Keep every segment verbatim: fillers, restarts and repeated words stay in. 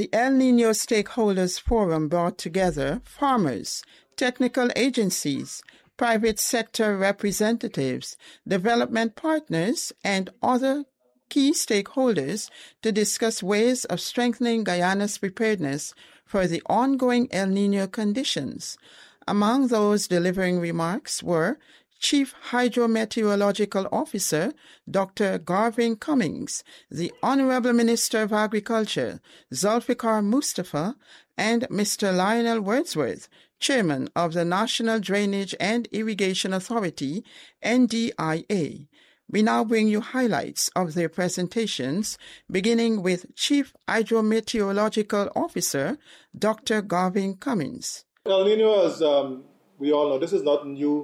The El Niño Stakeholders Forum brought together farmers, technical agencies, private sector representatives, development partners, and other key stakeholders to discuss ways of strengthening Guyana's preparedness for the ongoing El Niño conditions. Among those delivering remarks were Chief Hydrometeorological Officer Doctor Garvin Cummings, the Honorable Minister of Agriculture Zulfikar Mustafa, and Mister Lionel Wordsworth, Chairman of the National Drainage and Irrigation Authority, N D I A. We now bring you highlights of their presentations, beginning with Chief Hydrometeorological Officer Doctor Garvin Cummings. El Niño, as um, we all know, this is not new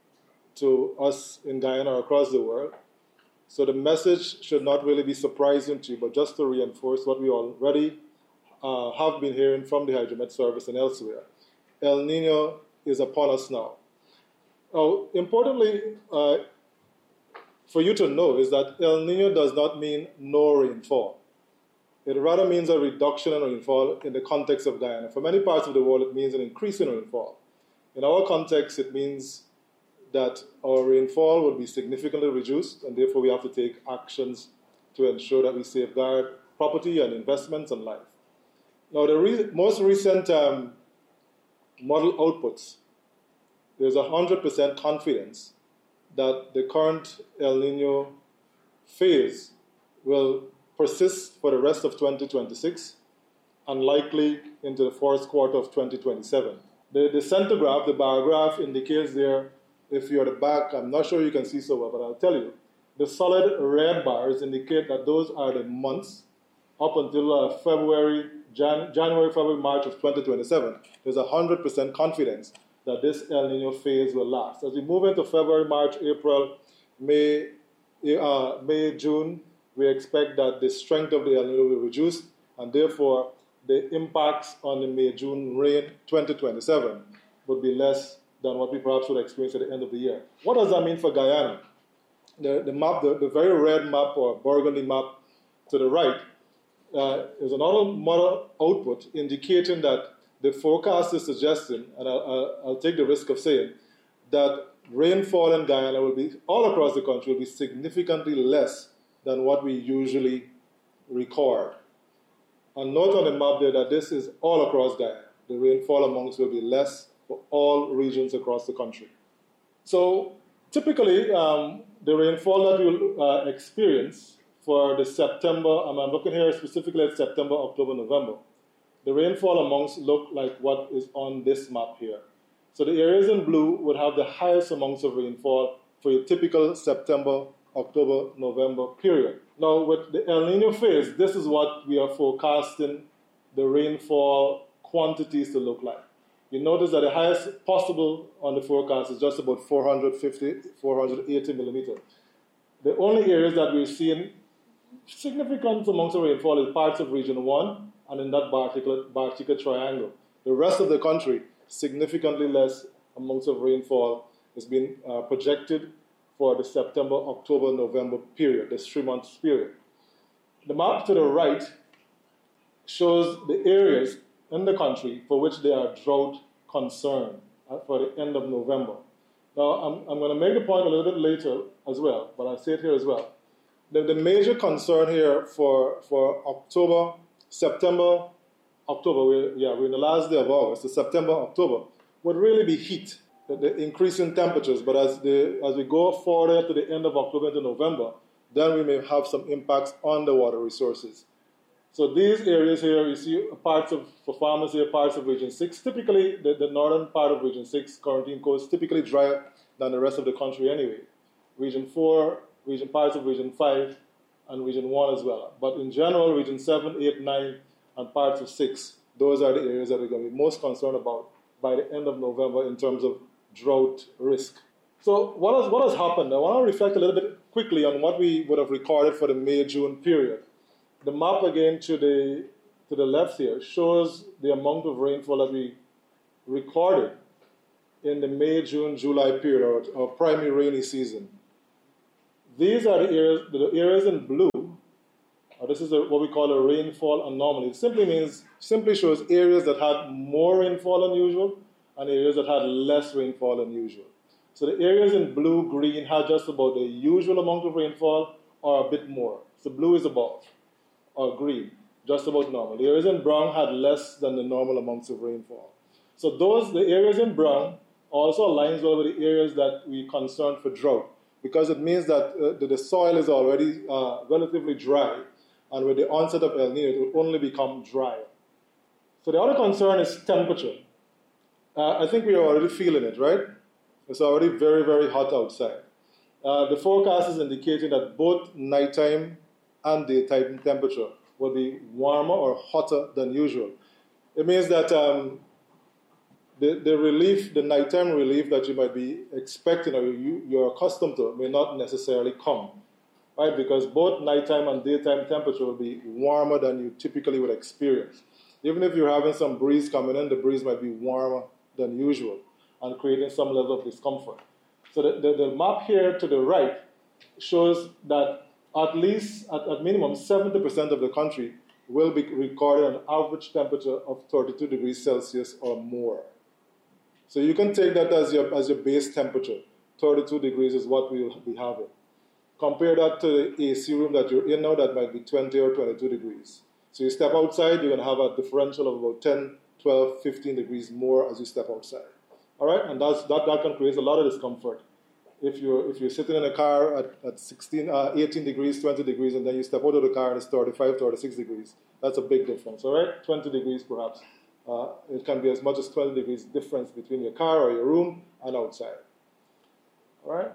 to us in Guyana or across the world. So the message should not really be surprising to you, but just to reinforce what we already uh, have been hearing from the Hydromet Service and elsewhere. El Niño is upon us now. Now, importantly, uh, for you to know is that El Niño does not mean no rainfall. It rather means a reduction in rainfall in the context of Guyana. For many parts of the world, it means an increase in rainfall. In our context, it means that our rainfall will be significantly reduced, and therefore we have to take actions to ensure that we safeguard property and investments and life. Now, the re- most recent um, model outputs, there's one hundred percent confidence that the current El Niño phase will persist for the rest of twenty twenty-six and likely into the first quarter of twenty twenty-seven. The, the center graph, the bar graph, indicates there, if you're at the back, I'm not sure you can see so well, but I'll tell you. The solid red bars indicate that those are the months up until uh, February, Jan- January, February, March of twenty twenty-seven. There's one hundred percent confidence that this El Niño phase will last. As we move into February, March, April, May, uh, May, June, we expect that the strength of the El Niño will reduce, and therefore the impacts on the May-June rain twenty twenty-seven would be less than what we perhaps would experience at the end of the year. What does that mean for Guyana? The, the map, the, the very red map or burgundy map to the right uh, is another model output indicating that the forecast is suggesting, and I'll, I'll, I'll take the risk of saying, that rainfall in Guyana will be, all across the country, will be significantly less than what we usually record. And note on the map there that this is all across Guyana. The rainfall amounts will be less for all regions across the country. So typically, um, the rainfall that we'll uh, experience for the September, I'm looking here specifically at September, October, November, the rainfall amounts look like what is on this map here. So the areas in blue would have the highest amounts of rainfall for a typical September, October, November period. Now, with the El Niño phase, this is what we are forecasting the rainfall quantities to look like. You notice that the highest possible on the forecast is just about four hundred fifty, four hundred eighty millimeters. The only areas that we're seeing significant amounts of rainfall is parts of Region one and in that Bartica, Bartica Triangle. The rest of the country, significantly less amounts of rainfall is being uh, projected for the September, October, November period, this three months period. The map to the right shows the areas in the country for which there are drought concern for the end of November. Now, I'm, I'm going to make the point a little bit later as well, but I'll say it here as well. The, the major concern here for, for October, September, October, we're, yeah, we're in the last day of August, so September, October, would really be heat, the, the increase in temperatures. But as, the, as we go forward to the end of October into November, then we may have some impacts on the water resources. So these areas here, you see parts of, for farmers here, parts of Region six. Typically, the, the northern part of Region six, Quarantine Coast, typically drier than the rest of the country anyway. Region four, region parts of Region five, and Region one as well. But in general, Region seven, eight, nine, and parts of six, those are the areas that we're going to be most concerned about by the end of November in terms of drought risk. So what has, what has happened? I want to reflect a little bit quickly on what we would have recorded for the May-June period. The map again to the to the left here shows the amount of rainfall that we recorded in the May, June, July period, or, or primary rainy season. These are the areas, the areas in blue or this is a, what we call a rainfall anomaly. It simply means, simply shows areas that had more rainfall than usual and areas that had less rainfall than usual. So the areas in blue, green had just about the usual amount of rainfall or a bit more. So blue is above, or green, just about normal. The areas in brown had less than the normal amounts of rainfall. So those, the areas in brown also aligns well with the areas that we concerned for drought, because it means that uh, the, the soil is already uh, relatively dry, and with the onset of El Nino, it will only become drier. So the other concern is temperature. Uh, I think we are already feeling it, right? It's already very, very hot outside. Uh, the forecast is indicating that both nighttime and daytime temperature will be warmer or hotter than usual. It means that um, the, the relief, the nighttime relief that you might be expecting or you, you're accustomed to may not necessarily come, right? Because both nighttime and daytime temperature will be warmer than you typically would experience. Even if you're having some breeze coming in, the breeze might be warmer than usual and creating some level of discomfort. So the, the, the map here to the right shows that at least, at, at minimum, seventy percent of the country will be recording an average temperature of thirty-two degrees Celsius or more. So you can take that as your, as your base temperature. thirty-two degrees is what we will be having. Compare that to the A C room that you're in now, that might be twenty or twenty-two degrees. So you step outside, you're going to have a differential of about ten, twelve, fifteen degrees more as you step outside. All right, and that's, that, that can create a lot of discomfort. If you're, if you're sitting in a car at, at sixteen, uh, eighteen degrees, twenty degrees, and then you step out of the car and it's thirty-five, thirty-six degrees, that's a big difference, all right? twenty degrees perhaps. Uh, it can be as much as twenty degrees difference between your car or your room and outside. All right?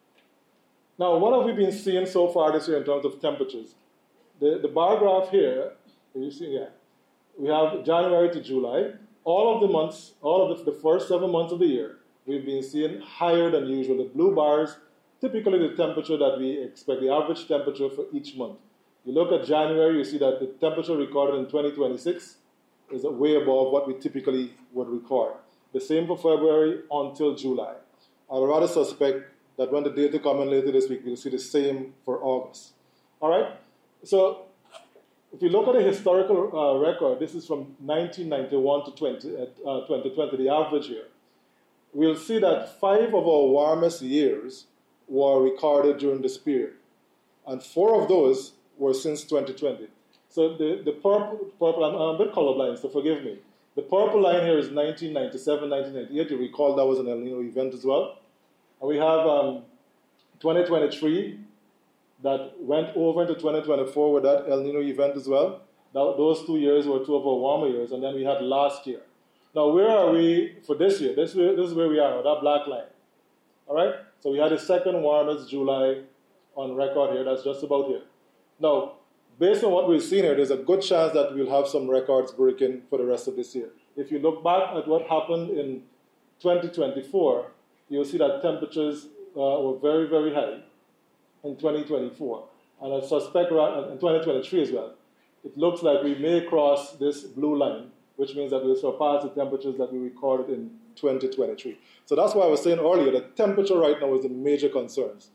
Now, what have we been seeing so far this year in terms of temperatures? The, the bar graph here, you see, yeah, we have January to July. All of the months, all of the, the first seven months of the year, we've been seeing higher than usual. The blue bars, typically the temperature that we expect, the average temperature for each month. You look at January, you see that the temperature recorded in twenty twenty-six is way above what we typically would record. The same for February until July. I would rather suspect that when the data come in later this week, we'll see the same for August. All right? So if you look at the historical uh, record, this is from nineteen ninety-one to twenty, uh, twenty twenty, the average year. We'll see that five of our warmest years were recorded during this period. And four of those were since twenty twenty. So the, the purple, purple, I'm, I'm a bit colorblind, so forgive me. The purple line here is nineteen ninety-seven, nineteen ninety-eight. You recall that was an El Nino event as well. And we have um, twenty twenty-three that went over into twenty twenty-four with that El Nino event as well. That, those two years were two of our warmer years, and then we had last year. Now, where are we for this year? This, this is where we are, that black line. All right? So we had the second warmest July on record here. That's just about here. Now, based on what we've seen here, there's a good chance that we'll have some records breaking for the rest of this year. If you look back at what happened in twenty twenty-four, you'll see that temperatures uh, were very, very high in twenty twenty-four. And I suspect in twenty twenty-three as well. It looks like we may cross this blue line, which means that we'll surpass the temperatures that we recorded in twenty twenty-three. So that's why I was saying earlier, the temperature right now is the major concerns.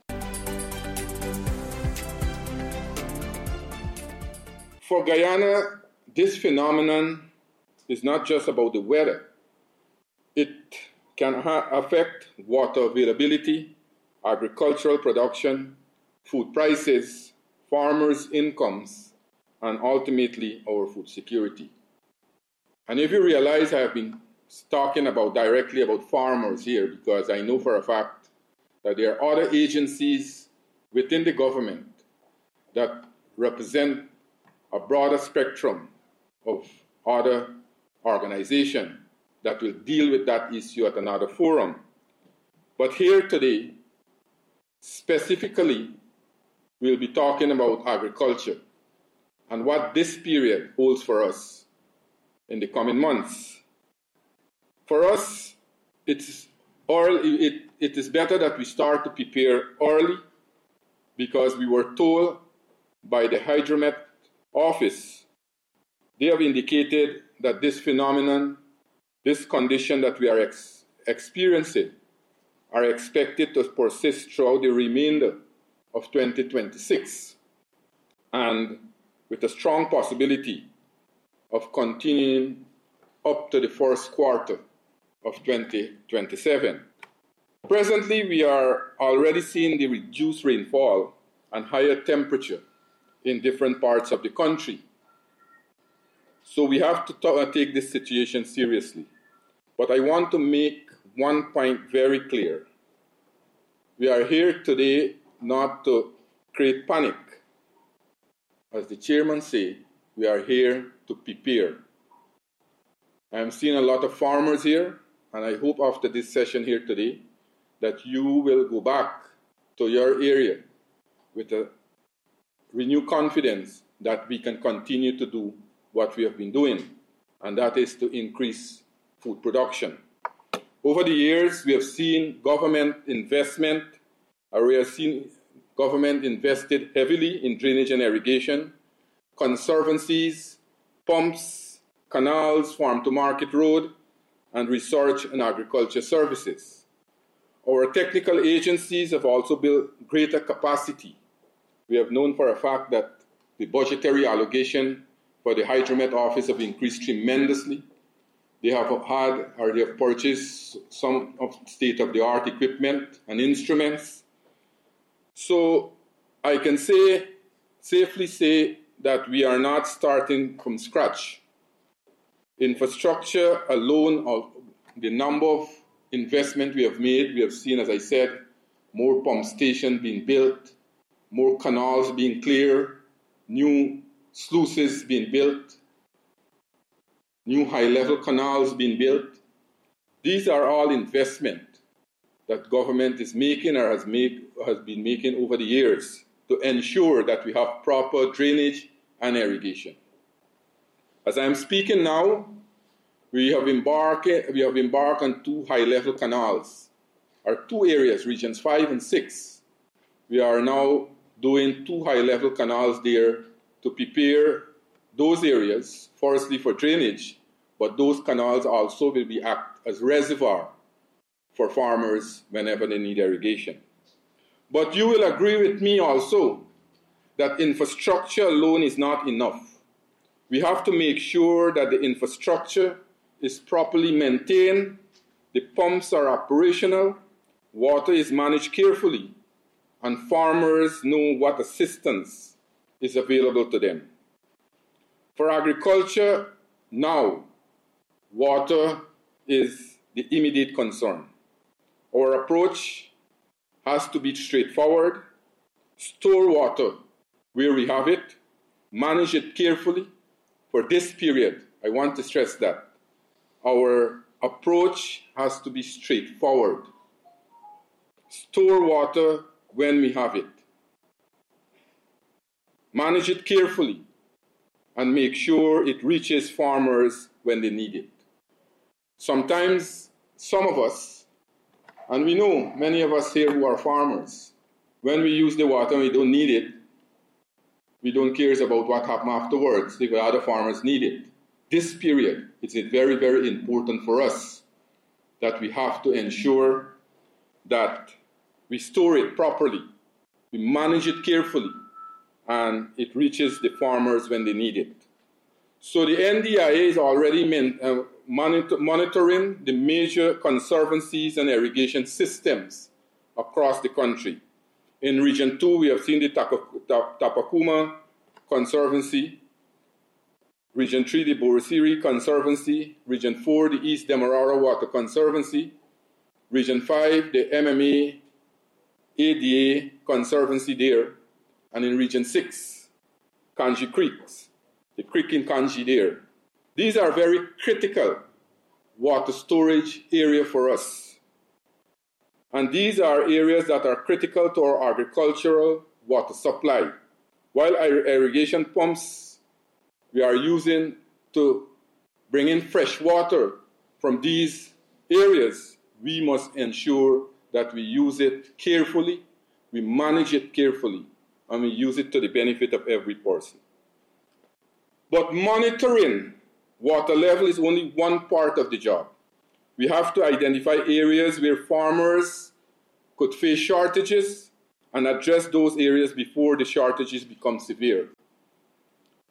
For Guyana, this phenomenon is not just about the weather. It can ha- affect water availability, agricultural production, food prices, farmers' incomes, and ultimately our food security. And if you realize I have been talking about directly about farmers here, because I know for a fact that there are other agencies within the government that represent a broader spectrum of other organizations that will deal with that issue at another forum. But here today, specifically, we'll be talking about agriculture and what this period holds for us in the coming months. For us, it's early, it, it is better that we start to prepare early, because we were told by the Hydromet office, they have indicated that this phenomenon, this condition that we are ex- experiencing, are expected to persist throughout the remainder of twenty twenty-six. And with a strong possibility of continuing up to the first quarter of twenty twenty-seven. Presently, we are already seeing the reduced rainfall and higher temperature in different parts of the country. So we have to t- take this situation seriously. But I want to make one point very clear. We are here today not to create panic. As the chairman said, we are here to prepare. I'm seeing a lot of farmers here, and I hope after this session here today that you will go back to your area with a renewed confidence that we can continue to do what we have been doing, and that is to increase food production. Over the years, we have seen government investment, or we have seen government invested heavily in drainage and irrigation, conservancies, pumps, canals, farm-to-market road, and research and agriculture services. Our technical agencies have also built greater capacity. We have known for a fact that the budgetary allocation for the Hydromet office have increased tremendously. They have had or they have purchased some of state-of-the-art equipment and instruments. So I can say, safely say that we are not starting from scratch. Infrastructure alone, of the number of investment we have made, we have seen, as I said, more pump stations being built, more canals being cleared, new sluices being built, new high-level canals being built. These are all investment that government is making or has, made, has been making over the years to ensure that we have proper drainage and irrigation. As I'm speaking now, we have embarked, we have embarked on two high-level canals, or two areas, regions five and six. We are now doing two high-level canals there to prepare those areas, firstly for drainage, but those canals also will be act as reservoir for farmers whenever they need irrigation. But you will agree with me also that infrastructure alone is not enough. We have to make sure that the infrastructure is properly maintained, the pumps are operational, water is managed carefully, and farmers know what assistance is available to them. For agriculture, now, water is the immediate concern. Our approach has to be straightforward: store water where we have it, manage it carefully. For this period, I want to stress that our approach has to be straightforward. Store water when we have it. Manage it carefully and make sure it reaches farmers when they need it. Sometimes some of us, and we know many of us here who are farmers, when we use the water and we don't need it, we don't care about what happens afterwards if other farmers need it. This period, it's very, very important for us that we have to ensure that we store it properly, we manage it carefully, and it reaches the farmers when they need it. So the N D I A is already meant, uh, monitor, monitoring the major conservancies and irrigation systems across the country. In Region two, we have seen the Tapakuma Conservancy, Region three, the Borosiri Conservancy, Region four, the East Demerara Water Conservancy, Region five, the M M A A D A Conservancy there, and in Region six, Kanji Creeks, the creek in Kanji there. These are very critical water storage area for us. And these are areas that are critical to our agricultural water supply. While our irrigation pumps we are using to bring in fresh water from these areas, we must ensure that we use it carefully, we manage it carefully, and we use it to the benefit of every person. But monitoring water level is only one part of the job. We have to identify areas where farmers could face shortages and address those areas before the shortages become severe.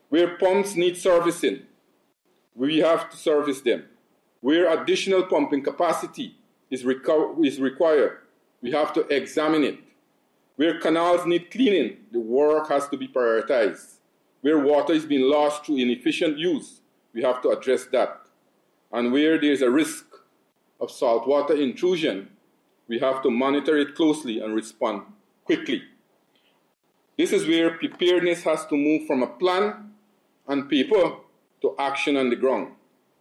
Where pumps need servicing, we have to service them. Where additional pumping capacity is, reco- is required, we have to examine it. Where canals need cleaning, the work has to be prioritized. Where water is being lost through inefficient use, we have to address that. And where there is a risk of saltwater intrusion, we have to monitor it closely and respond quickly. This is where preparedness has to move from a plan and paper to action on the ground.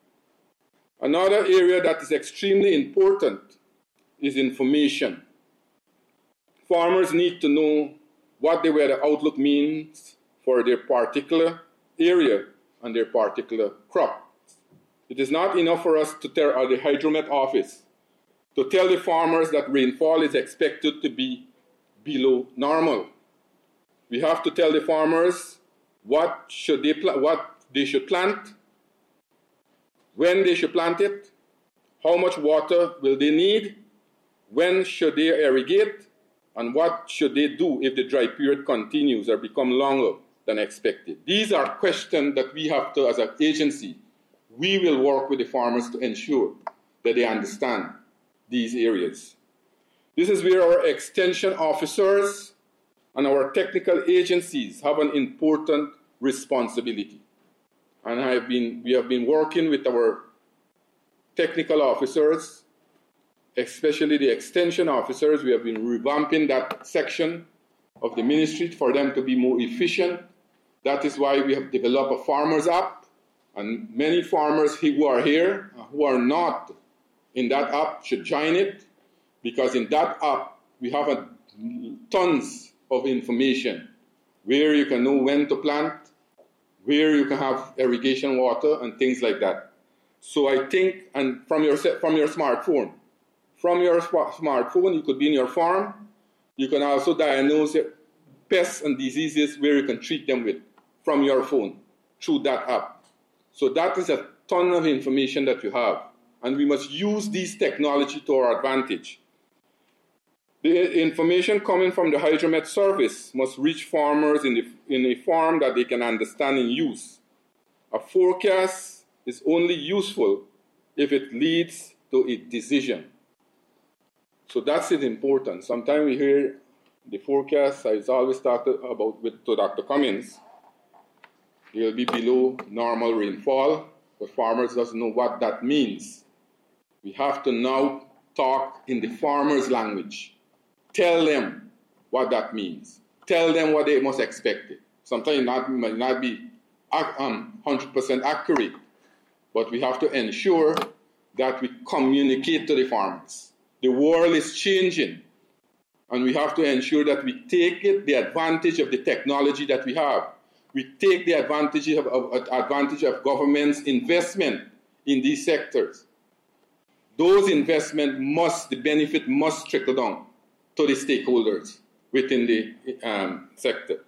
Another area that is extremely important is information. Farmers need to know what the weather outlook means for their particular area and their particular crop. It is not enough for us to tell the Hydromet office to tell the farmers that rainfall is expected to be below normal. We have to tell the farmers what should they pl- what they should plant, when they should plant it, how much water will they need, when should they irrigate, and what should they do if the dry period continues or becomes longer than expected. These are questions that we have to, as an agency, we will work with the farmers to ensure that they understand these areas. This is where our extension officers and our technical agencies have an important responsibility. And I have been, we have been working with our technical officers, especially the extension officers. We have been revamping that section of the ministry for them to be more efficient. That is why we have developed a farmers app, and many farmers who are here, who are not in that app, should join it, because in that app we have a, tons of information where you can know when to plant, where you can have irrigation water and things like that. So I think, and from your from your smartphone, from your smartphone, you could be in your farm. You can also diagnose pests and diseases where you can treat them with from your phone through that app. So that is a ton of information that you have, and we must use this technology to our advantage. The information coming from the Hydromet service must reach farmers in, the, in a form that they can understand and use. A forecast is only useful if it leads to a decision. So that's it important. Sometimes we hear the forecast, I always talked about with to Doctor Cummins, it will be below normal rainfall, but farmers doesn't know what that means. We have to now talk in the farmers' language. Tell them what that means. Tell them what they must expect. Sometimes it not, might not be um, one hundred percent accurate, but we have to ensure that we communicate to the farmers. The world is changing, and we have to ensure that we take it, the advantage of the technology that we have. We take the advantage of, of, of advantage of government's investment in these sectors. Those investments must, the benefit must trickle down to the stakeholders within the um, sector.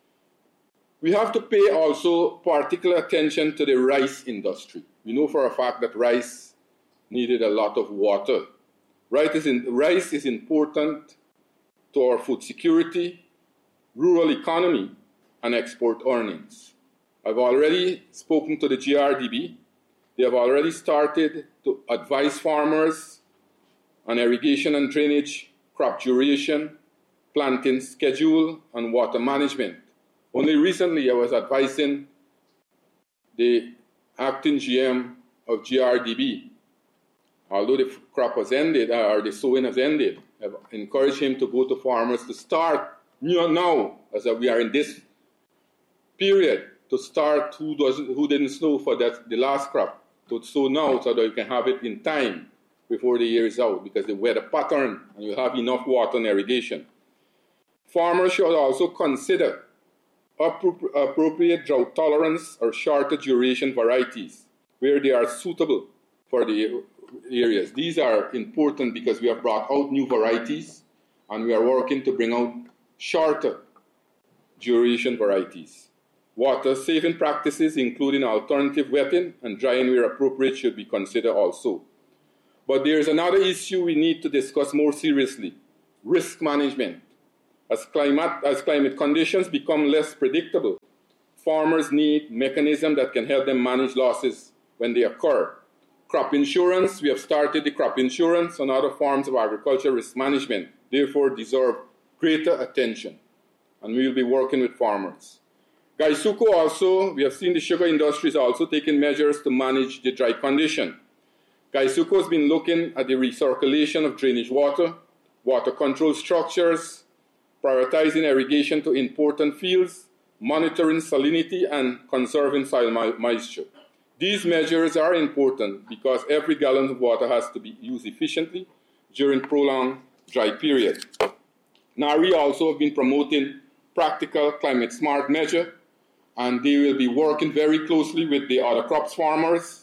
We have to pay also particular attention to the rice industry. We know for a fact that rice needed a lot of water. Rice is, in, rice is important to our food security, rural economy, and export earnings. I've already spoken to the G R D B. They have already started to advise farmers on irrigation and drainage, crop duration, planting schedule, and water management. Only recently I was advising the acting G M of G R D B, although the crop has ended, or the sowing has ended, I've encouraged him to go to farmers to start now, as we are in this period, to start who doesn't, who didn't sow for that, the last crop, to sow now so that you can have it in time before the year is out, because the weather pattern and you have enough water and irrigation. Farmers should also consider appro- appropriate drought tolerance or shorter duration varieties where they are suitable for the areas. These are important because we have brought out new varieties and we are working to bring out shorter duration varieties. Water saving practices, including alternative wetting and drying where appropriate, should be considered also. But there is another issue we need to discuss more seriously: risk management. As climate, as climate conditions become less predictable, farmers need mechanisms that can help them manage losses when they occur. Crop insurance, we have started the crop insurance and other forms of agricultural risk management, therefore deserve greater attention, and we will be working with farmers. Gaisuco also, we have seen the sugar industry is also taking measures to manage the dry condition. Gaisuco has been looking at the recirculation of drainage water, water control structures, prioritizing irrigation to important fields, monitoring salinity, and conserving soil moisture. These measures are important because every gallon of water has to be used efficiently during prolonged dry period. NARI also have been promoting practical climate smart measure, and they will be working very closely with the other crops farmers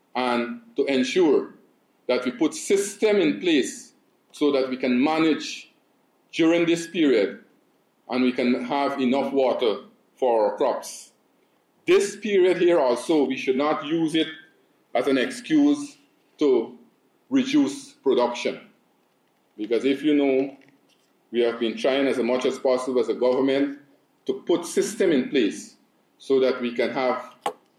and to ensure that we put system in place so that we can manage during this period and we can have enough water for our crops. This period here also, we should not use it as an excuse to reduce production. Because if you know, we have been trying as much as possible as a government to put system in place so that we can have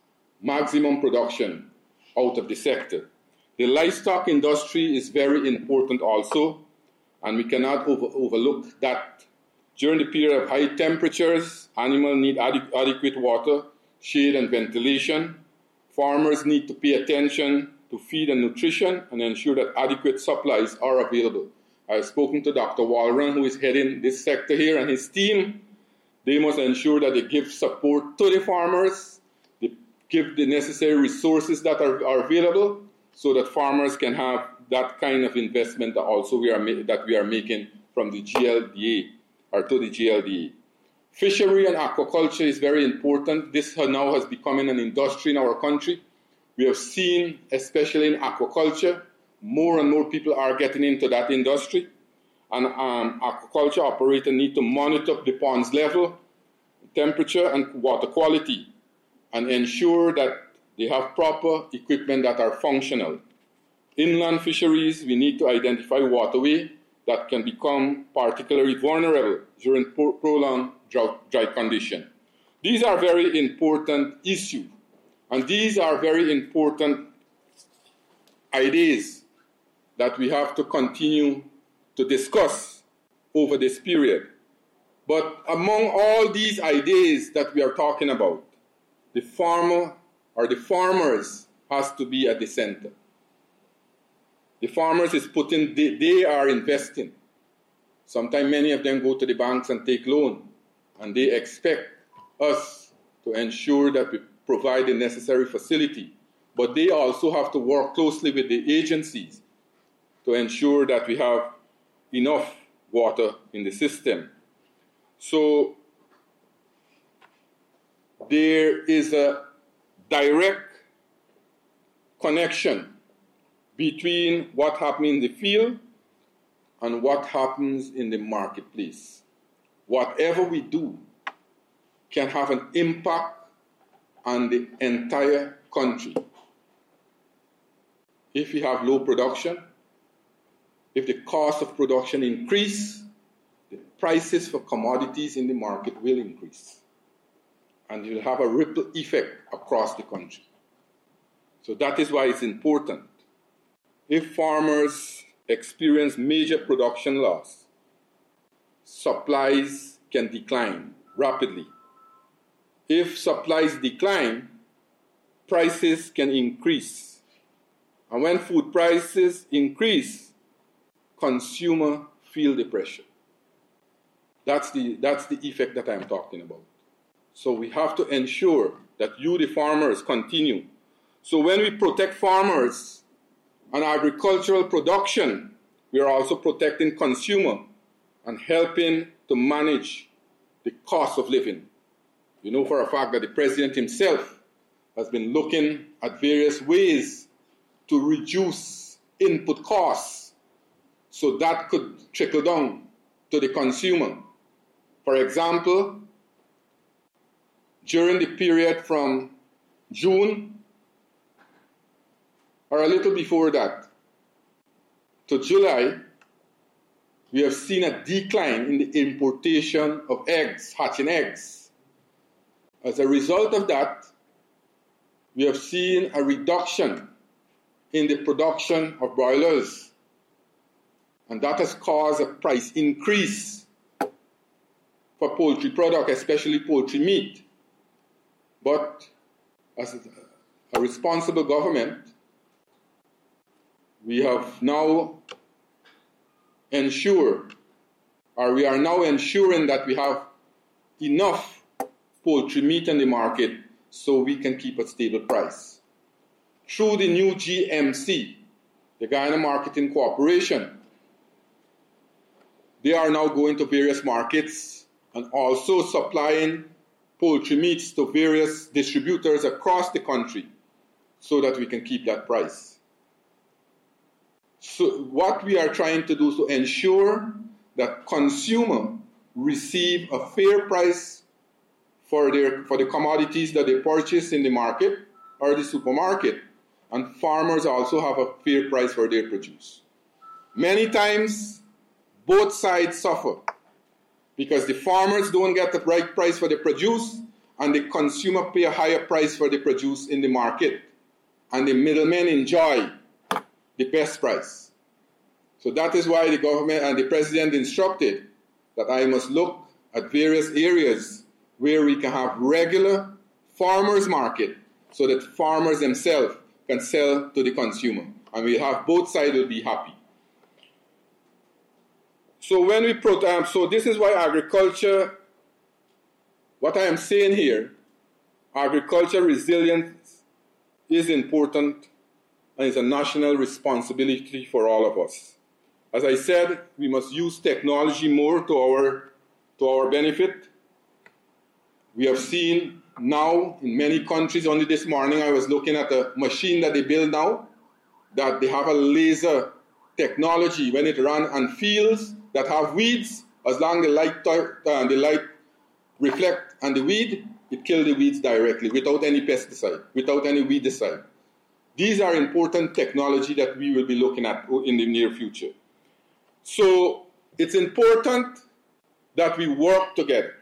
maximum production out of the sector. The livestock industry is very important also, and we cannot over, overlook that. During the period of high temperatures, animals need ad- adequate water, shade, and ventilation. Farmers need to pay attention to feed and nutrition and ensure that adequate supplies are available. I've spoken to Doctor Walron, who is heading this sector here, and his team. They must ensure that they give support to the farmers, they give the necessary resources that are, are available so that farmers can have that kind of investment that also we are ma- that we are making from the G L D A or to the G L D A. Fishery and aquaculture is very important. This now has become an industry in our country. We have seen, especially in aquaculture, more and more people are getting into that industry. And um, aquaculture operators need to monitor the pond's level, temperature, and water quality, and ensure that they have proper equipment that are functional. Inland fisheries, we need to identify waterways that can become particularly vulnerable during pro- prolonged drought, dry condition. These are very important issues, and these are very important ideas that we have to continue to discuss over this period. But among all these ideas that we are talking about, the farmer or the farmers has to be at the center. The farmers is putting, they, they are investing. Sometimes many of them go to the banks and take loan, and they expect us to ensure that we provide the necessary facility. But they also have to work closely with the agencies to ensure that we have enough water in the system. So there is a direct connection between what happens in the field and what happens in the marketplace. Whatever we do can have an impact on the entire country. If we have low production, if the cost of production increase, the prices for commodities in the market will increase. And it will have a ripple effect across the country. So that is why it's important. If farmers experience major production loss, supplies can decline rapidly. If supplies decline, prices can increase. And when food prices increase, consumer feel the pressure. That's the, that's the effect that I'm talking about. So we have to ensure that you, the farmers, continue. So when we protect farmers and agricultural production, we are also protecting consumer and helping to manage the cost of living. You know for a fact that the president himself has been looking at various ways to reduce input costs so that could trickle down to the consumer. For example, during the period from June or a little before that to July, we have seen a decline in the importation of eggs, hatching eggs. As a result of that, we have seen a reduction in the production of broilers, and that has caused a price increase for poultry product, especially poultry meat. But as a responsible government, we have now ensured, or we are now ensuring that we have enough poultry meat in the market so we can keep a stable price. Through the new G M C, the Guyana Marketing Corporation, they are now going to various markets and also supplying poultry meats to various distributors across the country so that we can keep that price. So what we are trying to do is to ensure that consumers receive a fair price for their for the commodities that they purchase in the market or the supermarket, and farmers also have a fair price for their produce. Many times, both sides suffer because the farmers don't get the right price for the produce and the consumer pay a higher price for the produce in the market, and the middlemen enjoy the best price. So that is why the government and the president instructed that I must look at various areas where we can have regular farmers market so that farmers themselves can sell to the consumer, and we have both sides will be happy. So when we pro- um, so this is why agriculture, what I am saying here, agriculture resilience is important and it's a national responsibility for all of us. As I said, we must use technology more to our, to our benefit. We have seen now in many countries, only this morning I was looking at a machine that they build now, that they have a laser technology when it runs on fields that have weeds. As long as the light, uh, the light reflect on the weed, it kills the weeds directly without any pesticide, without any weedicide. These are important technology that we will be looking at in the near future. So it's important that we work together.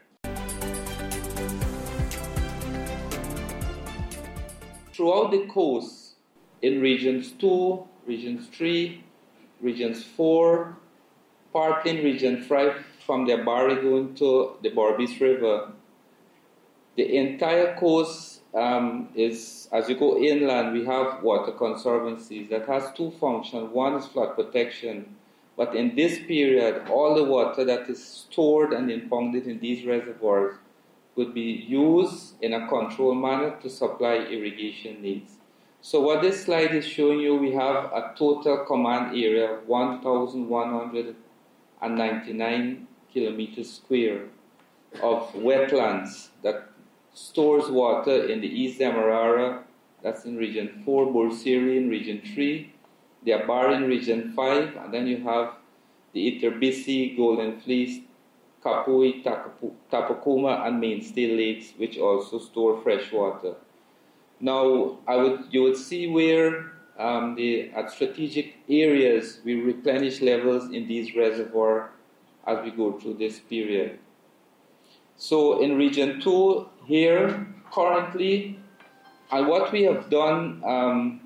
Throughout the coast, in regions two, regions three, regions four, partly in region five from the Abari going to the Berbice River, the entire coast um, is, as you go inland, we have water conservancies that has two functions. One is flood protection, but in this period, all the water that is stored and impounded in these reservoirs would be used in a controlled manner to supply irrigation needs. So what this slide is showing you, we have a total command area of one thousand one hundred ninety-nine kilometers square of wetlands that stores water in the East Demerara, that's in region four, Bursiri in region three, the Abari in region five, and then you have the Iterbisi, Golden Fleece, Kapui, Tapakuma, and Mainstay lakes, which also store fresh water. Now, I would you would see where um, the at strategic areas we replenish levels in these reservoirs as we go through this period. So, in region two here currently, and what we have done um,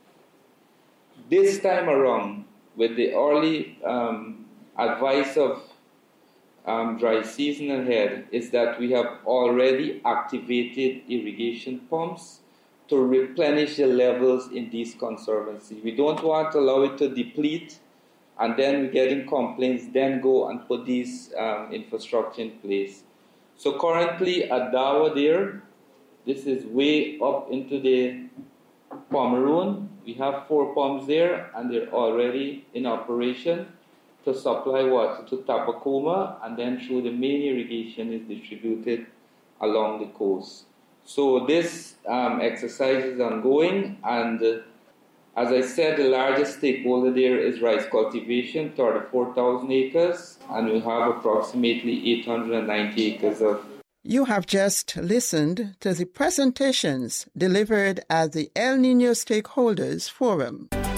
this time around with the early um, advice of Um, dry season ahead is that we have already activated irrigation pumps to replenish the levels in these conservancies. We don't want to allow it to deplete and then we're getting complaints, then go and put these um, infrastructure in place. So currently at Dawa there, this is way up into the Pomeroon. We have four pumps there and they're already in operation to supply water to Tapakoma, and then through the main irrigation is distributed along the coast. So this um, exercise is ongoing, and uh, as I said, the largest stakeholder there is rice cultivation, thirty-four thousand acres, and we have approximately eight hundred ninety acres of. You have just listened to the presentations delivered at the El Niño Stakeholders Forum.